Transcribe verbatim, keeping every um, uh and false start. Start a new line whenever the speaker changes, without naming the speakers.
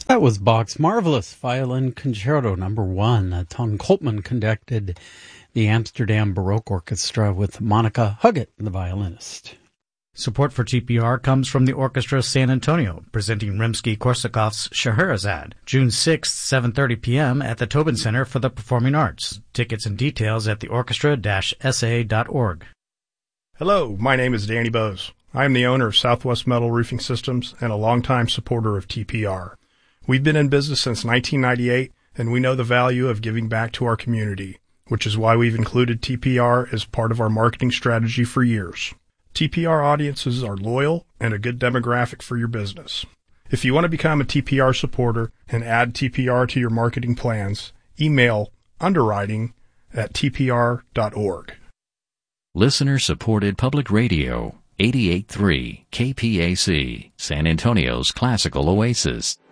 That was Bach's marvelous Violin Concerto Number One. Uh, Ton Coltman conducted the Amsterdam Baroque Orchestra with Monica Huggett, the violinist.
Support for T P R comes from the Orchestra San Antonio, presenting Rimsky-Korsakov's Scheherazade, June sixth, seven thirty p.m. at the Tobin Center for the Performing Arts. Tickets and details at the orchestra dash s a dot org.
Hello, my name is Danny Bose. I am the owner of Southwest Metal Roofing Systems and a longtime supporter of T P R. We've been in business since nineteen ninety-eight, and we know the value of giving back to our community, which is why we've included T P R as part of our marketing strategy for years. T P R audiences are loyal and a good demographic for your business. If you want to become a T P R supporter and add T P R to your marketing plans, email underwriting at t p r dot org.
Listener-supported public radio, eighty-eight point three K P A C, San Antonio's classical oasis.